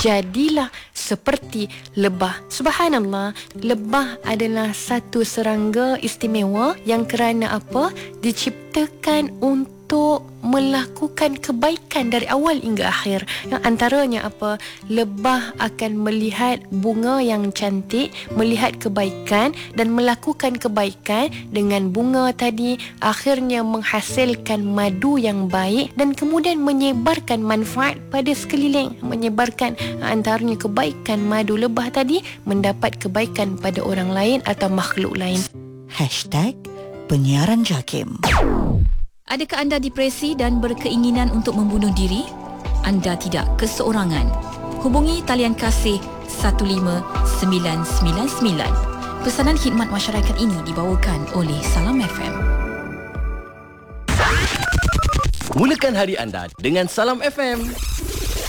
jadilah seperti lebah. Subhanallah, lebah adalah satu serangga istimewa yang kerana apa? Diciptakan untuk melakukan kebaikan dari awal hingga akhir. Yang antaranya apa? Lebah akan melihat bunga yang cantik, melihat kebaikan dan melakukan kebaikan dengan bunga tadi, akhirnya menghasilkan madu yang baik dan kemudian menyebarkan manfaat pada sekeliling, menyebarkan antaranya kebaikan. Madu lebah tadi mendapat kebaikan pada orang lain atau makhluk lain. #penyiaran JAKIM. Adakah anda depresi dan berkeinginan untuk membunuh diri? Anda tidak keseorangan. Hubungi talian kasih 15999. Pesanan khidmat masyarakat ini dibawakan oleh Salam FM. Mulakan hari anda dengan Salam FM.